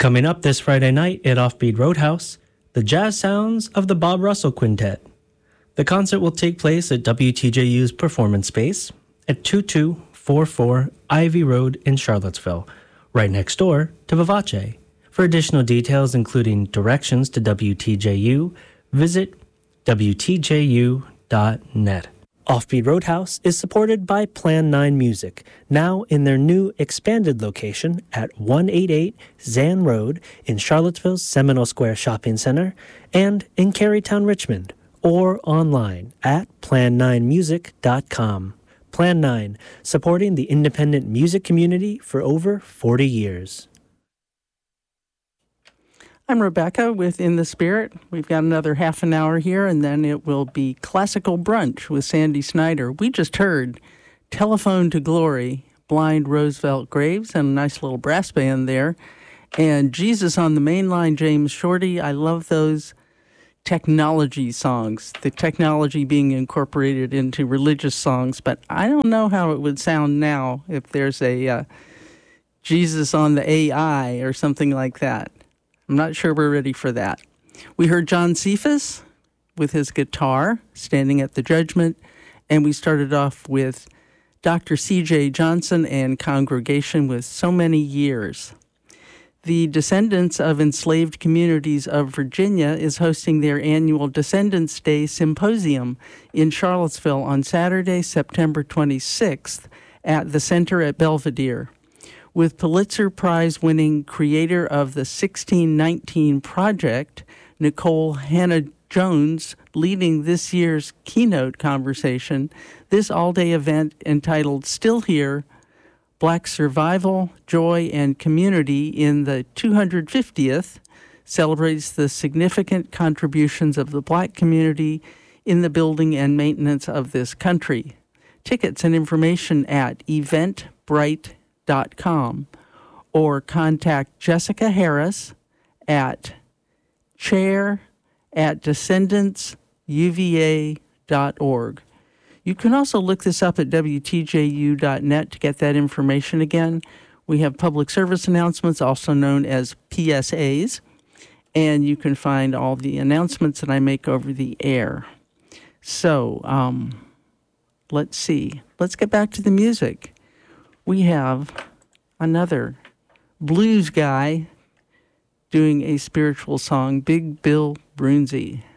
Coming up this Friday night at Offbeat Roadhouse, the jazz sounds of the Bob Russell Quintet. The concert will take place at WTJU's Performance Space at 2244 Ivy Road in Charlottesville, right next door to Vivace. For additional details, including directions to WTJU, visit WTJU.net. Offbeat Roadhouse is supported by Plan 9 Music, now in their new expanded location at 188 Zan Road in Charlottesville's Seminole Square Shopping Center and in Carytown, Richmond, or online at plan9music.com. Plan 9, supporting the independent music community for over 40 years. I'm Rebecca with In the Spirit. We've got another half an hour here, and then it will be Classical Brunch with Sandy Snyder. We just heard Telephone to Glory, Blind Roosevelt Graves, and a nice little brass band there. And Jesus on the Main Line, James Shorty. I love those technology songs, the technology being incorporated into religious songs. But I don't know how it would sound now if there's a Jesus on the AI or something like that. I'm not sure we're ready for that. We heard John Cephas with his guitar, Standing at the Judgment, and we started off with Dr. C.J. Johnson and Congregation with So Many Years. The Descendants of Enslaved Communities of Virginia is hosting their annual Descendants Day Symposium in Charlottesville on Saturday, September 26th at the Center at Belvedere. With Pulitzer Prize-winning creator of the 1619 Project, Nicole Hannah-Jones, leading this year's keynote conversation, this all-day event entitled Still Here, Black Survival, Joy, and Community in the 250th celebrates the significant contributions of the Black community in the building and maintenance of this country. Tickets and information at eventbrite.com or contact Jessica Harris at chair@descendantsuva.org. You can also look this up at WTJU.net to get that information again. We have public service announcements, also known as PSAs, and you can find all the announcements that I make over the air. So, let's see. Let's get back to the music. We have another blues guy doing a spiritual song, Big Bill Broonzy.